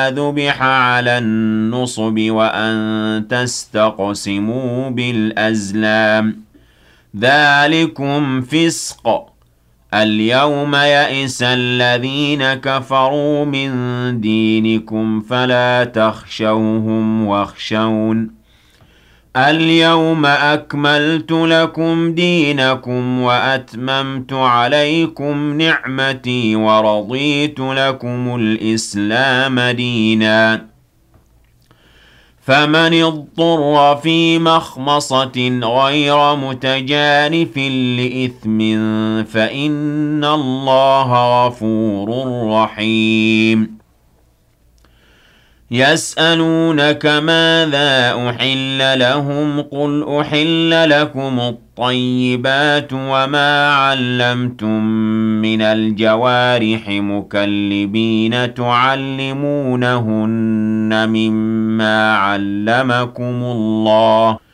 ذُبِحَ عَلَى النُّصُبِ وَأَن تَسْتَقْسِمُوا بِالْأَزْلَامِ ذَلِكُمْ فِسْقٌ ۗ الْيَوْمَ يَئِسَ الَّذِينَ كَفَرُوا مِن دِينِكُمْ فَلَا تَخْشَوْهُمْ وَاخْشَوْنِ ۚ الْيَوْمَ أَكْمَلْتُ لَكُمْ دِينَكُمْ وَأَتْمَمْتُ عَلَيْكُمْ نِعْمَتِي وَرَضِيتُ لَكُمُ الْإِسْلَامَ دِينًا ۚ فَمَنِ اضْطُرَّ فِي مَخْمَصَةٍ غَيْرَ مُتَجَانِفٍ لِّإِثْمٍ فَإِنَّ اللَّهَ غَفُورٌ رَّحِيمٌ يَسْأَلُونَكَ مَاذَا أُحِلَّ لَهُمْ ۖ قُلْ أُحِلَّ لَكُمُ الطَّيِّبَاتُ وَمَا عَلَّمْتُم مِّنَ الْجَوَارِحِ مُكَلِّبِينَ تُعَلِّمُونَهُنَّ مِمَّا عَلَّمَكُمُ اللَّهُ ۖ